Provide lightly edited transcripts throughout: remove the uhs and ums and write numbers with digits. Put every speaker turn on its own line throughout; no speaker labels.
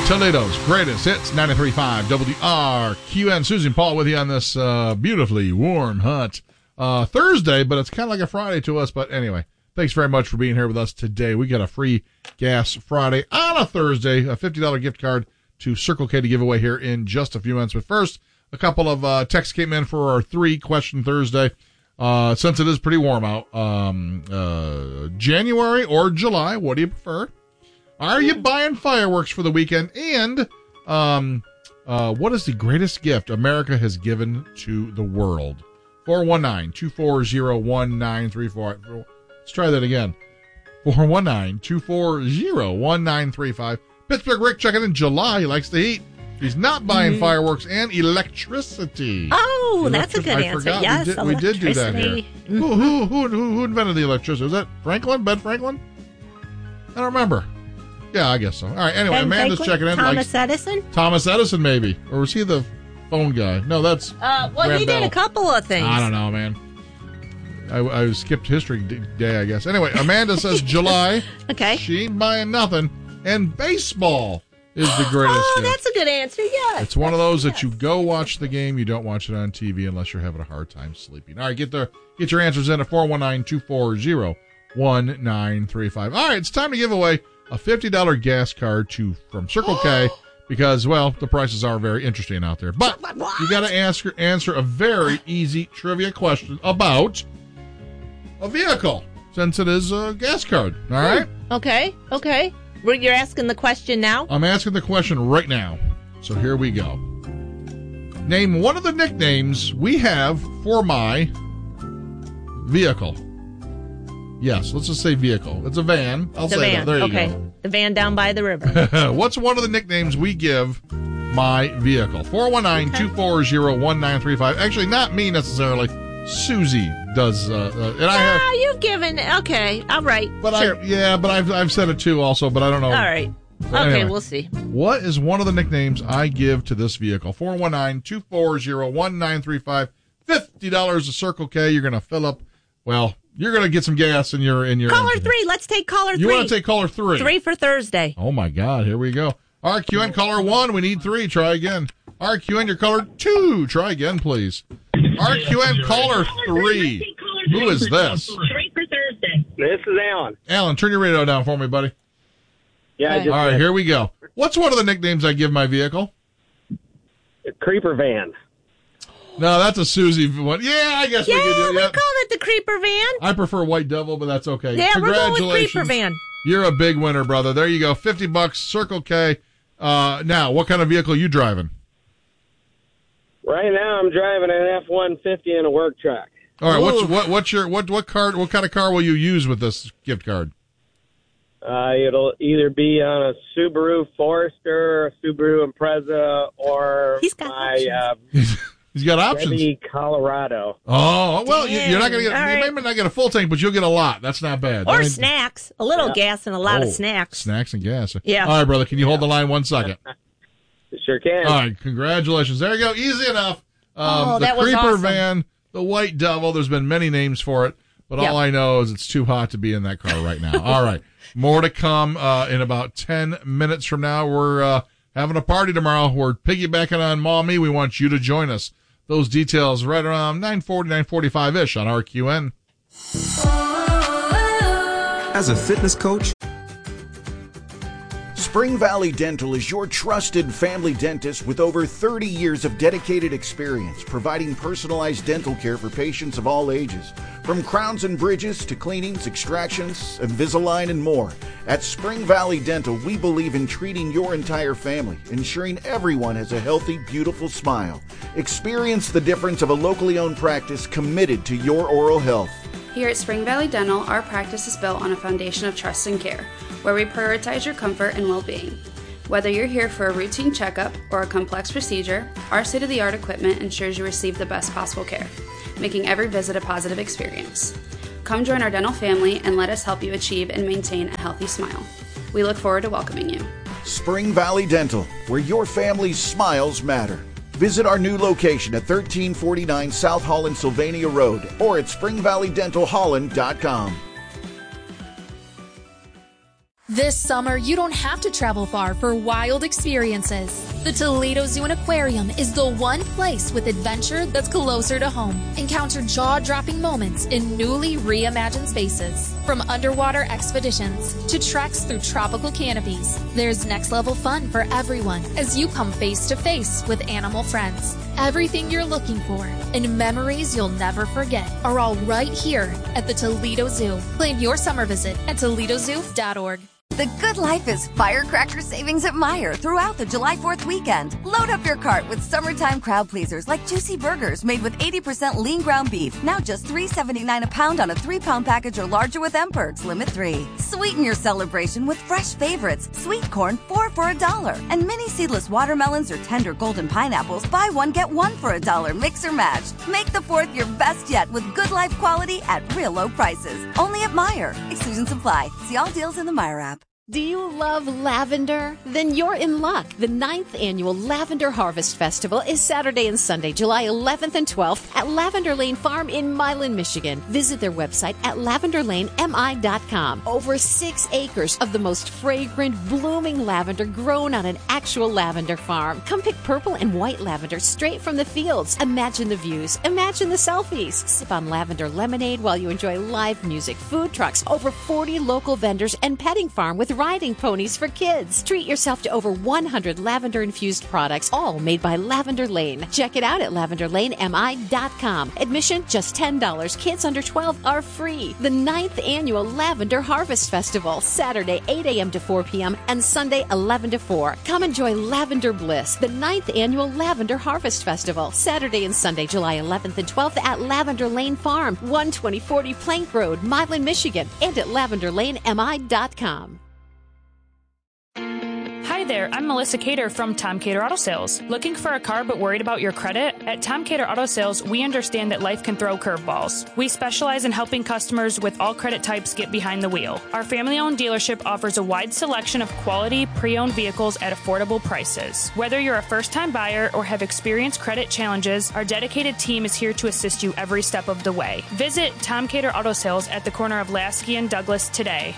Toledo's greatest hits, 93.5 WRQN. Susie and Paul with you on this beautifully warm, hot Thursday, but it's kind of like a Friday to us. But anyway, thanks very much for being here with us today. We got a free Gas Friday on a Thursday, a $50 gift card to Circle K to give away here in just a few minutes. But first, a couple of texts came in for our 3-question Thursday. Since it is pretty warm out, January or July, what do you prefer? Are you buying fireworks for the weekend? And what is the greatest gift America has given to the world? 419-240-1935. Let's try that again. 419-240-1935. Pittsburgh Rick checking in July. He likes the heat. He's not buying fireworks and electricity.
Oh, that's a good answer.
Forgot.
Yes,
we did do that here. Who invented the electricity? Was that Franklin? Ben Franklin? I don't remember. Yeah, I guess so. All right, anyway,
Ben
Amanda's
Franklin?
checking in.
Thomas Edison?
Thomas Edison, maybe. Or was he the phone guy? No, that's
well, he did a couple of things.
I don't know, man. I skipped history day, I guess. Anyway, Amanda says July.
Okay.
She ain't buying nothing. And baseball is the greatest gift.
That's a good answer, yes.
It's one of those that you go watch the game, you don't watch it on TV unless you're having a hard time sleeping. All right, get your answers in at 419-240-1935. All right, it's time to give away a $50 gas card from Circle K because, well, the prices are very interesting out there. But you got to answer a very easy trivia question about a vehicle since it is a gas card. All right?
Okay. You're asking the question now?
I'm asking the question right now. So here we go. Name one of the nicknames we have for my vehicle. Yes, let's just say vehicle. It's a van. I'll say that. There you go.
The van down by the river.
What's one of the nicknames we give my vehicle? 419-240-1935. Actually, not me necessarily. Susie does. And I have.
You've given. Okay, all right.
But
sure.
I've said it too also, but I don't know.
All right.
So
okay,
anyway,
we'll see.
What is one of the nicknames I give to this vehicle? 419-240-1935. $50 a Circle K. You're going to fill up. Well, you're going to get some gas in your
Caller
engine.
3. Let's take caller 3.
You want to take caller 3?
3 for Thursday.
Oh, my God. Here we go. RQN caller 1. We need 3. Try again. RQN, your caller 2. Try again, please. RQN caller 3. Who is this?
3 for Thursday. This is Alan.
Alan, turn your radio down for me, buddy.
Yeah.
Okay.
All right, here we go. What's one of the nicknames I give my vehicle?
Creeper van.
No, that's a Susie one. Yeah, I guess we could do it.
we
Yeah.
call it the creeper van.
I prefer White Devil, but that's okay.
Yeah, we're going with
Congratulations.
creeper van.
You're a big winner, brother. There you go. $50, Circle K. Now, what kind of vehicle are you driving?
Right now, I'm driving an F-150 and a work truck.
All right, what kind of car will you use with this gift card?
It'll either be on a Subaru Forester, a Subaru Impreza, or
He's got
He's got options.
Chevy Colorado.
Oh, well,
Damn.
you're not going to get,
All right.
you may not get a full tank, but you'll get a lot. That's not bad.
Or snacks. A little gas and a lot of snacks.
Snacks and gas.
Yeah.
All right, brother, can you hold the line 1 second?
Sure can.
All right, congratulations. There you go. Easy enough. The
that was
Creeper
awesome.
van, the White Devil, there's been many names for it, but all I know is it's too hot to be in that car right now. All right, more to come in about 10 minutes from now. We're having a party tomorrow. We're piggybacking on Mommy. We want you to join us. Those details right around 9:40, 9:45-ish on RQN.
As a fitness coach,
Spring Valley Dental is your trusted family dentist with over 30 years of dedicated experience providing personalized dental care for patients of all ages. From crowns and bridges to cleanings, extractions, Invisalign, and more. At Spring Valley Dental, we believe in treating your entire family, ensuring everyone has a healthy, beautiful smile. Experience the difference of a locally owned practice committed to your oral health.
Here at Spring Valley Dental, our practice is built on a foundation of trust and care, where we prioritize your comfort and well-being. Whether you're here for a routine checkup or a complex procedure, our state-of-the-art equipment ensures you receive the best possible care, making every visit a positive experience. Come join our dental family and let us help you achieve and maintain a healthy smile. We look forward to welcoming you.
Spring Valley Dental, where your family's smiles matter. Visit our new location at 1349 South Holland Sylvania Road or at springvalleydentalholland.com.
This summer, you don't have to travel far for wild experiences. The Toledo Zoo and Aquarium is the one place with adventure that's closer to home. Encounter jaw-dropping moments in newly reimagined spaces. From underwater expeditions to treks through tropical canopies, there's next-level fun for everyone as you come face-to-face with animal friends. Everything you're looking for and memories you'll never forget are all right here at the Toledo Zoo. Plan your summer visit at ToledoZoo.org.
The good life is firecracker savings at Meijer throughout the July 4th weekend. Load up your cart with summertime crowd pleasers like juicy burgers made with 80% lean ground beef. Now just $3.79 a pound on a 3-pound package or larger with M-Perks, limit 3. Sweeten your celebration with fresh favorites. Sweet corn, 4 for $1. And mini seedless watermelons or tender golden pineapples, buy one, get one for $1. Mix or match. Make the 4th your best yet with good life quality at real low prices. Only at Meijer. Exclusions apply. See all deals in the Meijer app.
Do you love lavender? Then you're in luck. The 9th annual Lavender Harvest Festival is Saturday and Sunday, July 11th and 12th at Lavender Lane Farm in Milan, Michigan. Visit their website at lavenderlanemi.com. Over 6 acres of the most fragrant, blooming lavender grown on an actual lavender farm. Come pick purple and white lavender straight from the fields. Imagine the views. Imagine the selfies. Sip on lavender lemonade while you enjoy live music, food trucks, over 40 local vendors, and petting farm with riding ponies for kids. Treat yourself to over 100 lavender-infused products, all made by Lavender Lane. Check it out at lavenderlanemi.com. Admission just $10. Kids under 12 are free. The 9th annual Lavender Harvest Festival, Saturday 8 a.m. to 4 p.m. and Sunday 11 to 4. Come enjoy Lavender Bliss, the 9th annual Lavender Harvest Festival, Saturday and Sunday, July 11th and 12th at Lavender Lane Farm, 12040 Plank Road, Milan, Michigan, and at lavenderlanemi.com.
Hi there, I'm Melissa Cater from Tom Cater Auto Sales. Looking for a car but worried about your credit? At Tom Cater Auto Sales, we understand that life can throw curveballs. We specialize in helping customers with all credit types get behind the wheel. Our family-owned dealership offers a wide selection of quality pre-owned vehicles at affordable prices. Whether you're a first-time buyer or have experienced credit challenges, our dedicated team is here to assist you every step of the way. Visit Tom Cater Auto Sales at the corner of Lasky and Douglas today,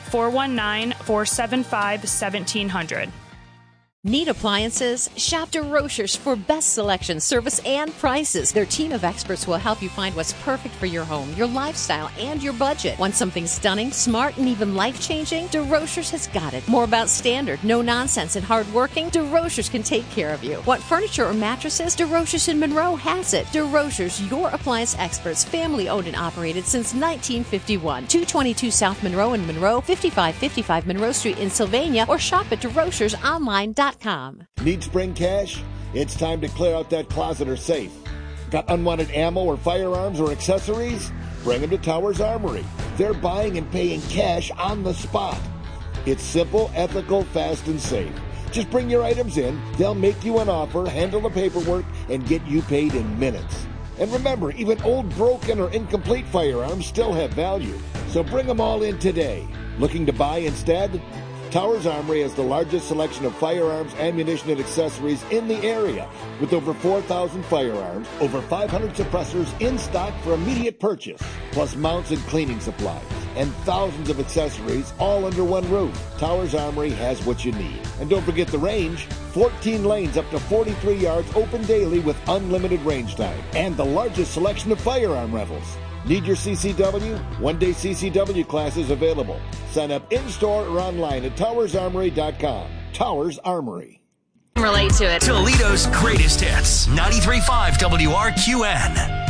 419-475-1700.
Need appliances? Shop DeRochers for best selection, service, and prices. Their team of experts will help you find what's perfect for your home, your lifestyle, and your budget. Want something stunning, smart, and even life-changing? DeRochers has got it. More about standard, no nonsense, and hardworking? DeRochers can take care of you. Want furniture or mattresses? DeRochers in Monroe has it. DeRochers, your appliance experts, family owned and operated since 1951. 222 South Monroe in Monroe, 5555 Monroe Street in Sylvania, or shop at DeRochersOnline.com.
Need spring cash? It's time to clear out that closet or safe. Got unwanted ammo or firearms or accessories? Bring them to Towers Armory. They're buying and paying cash on the spot. It's simple, ethical, fast, and safe. Just bring your items in, they'll make you an offer, handle the paperwork, and get you paid in minutes. And remember, even old, broken, or incomplete firearms still have value. So bring them all in today. Looking to buy instead? Towers Armory has the largest selection of firearms, ammunition, and accessories in the area, with over 4,000 firearms, over 500 suppressors in stock for immediate purchase, plus mounts and cleaning supplies, and thousands of accessories all under one roof. Towers Armory has what you need. And don't forget the range. 14 lanes up to 43 yards open daily with unlimited range time, and the largest selection of firearm rentals. Need your CCW? One-day CCW classes available. Sign up in-store or online at towersarmory.com. Towers Armory.
Relate to it.
Toledo's greatest hits. 93.5 WRQN.